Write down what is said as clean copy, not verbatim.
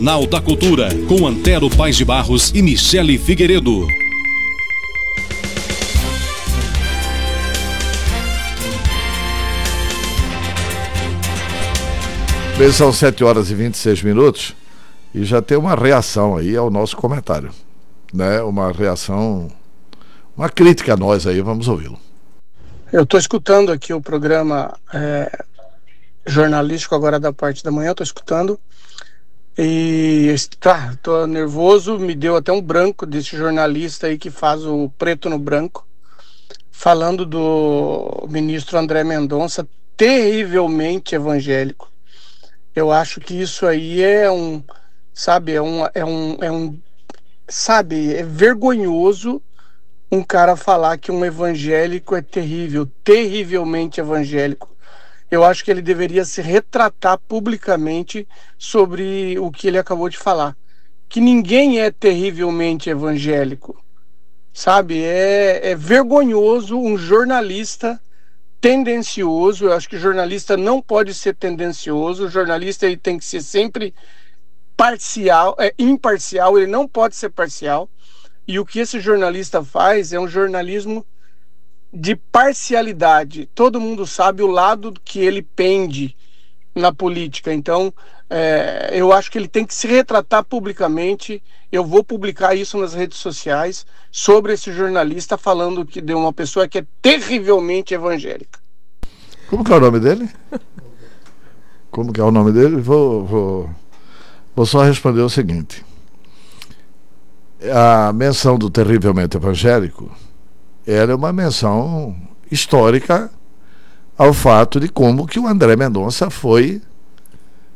Jornal da Cultura, com Antero Paes de Barros e Michele Figueiredo. Bem, são 7h26 e já tem uma reação aí ao nosso comentário, né? Uma reação, uma crítica a nós aí, vamos ouvi-lo. Eu estou escutando aqui o programa jornalístico agora da parte da manhã, estou escutando e estou nervoso, me deu até um branco desse jornalista aí que faz o preto no branco, falando do ministro André Mendonça, terrivelmente evangélico. Eu acho que isso aí é vergonhoso um cara falar que um evangélico é terrível, terrivelmente evangélico. Eu acho que ele deveria se retratar publicamente sobre o que ele acabou de falar. Que ninguém é terrivelmente evangélico, sabe? É vergonhoso um jornalista tendencioso. Eu acho que o jornalista não pode ser tendencioso. O jornalista ele tem que ser sempre parcial, imparcial, ele não pode ser parcial. E o que esse jornalista faz é um jornalismo de parcialidade. Todo mundo sabe o lado que ele pende na política. Então, eu acho que ele tem que se retratar publicamente. Eu vou publicar isso nas redes sociais sobre esse jornalista falando que de uma pessoa que é terrivelmente evangélica. Como que é o nome dele? Como que é o nome dele? Vou só responder o seguinte. A menção do terrivelmente evangélico era uma menção histórica ao fato de como que o André Mendonça foi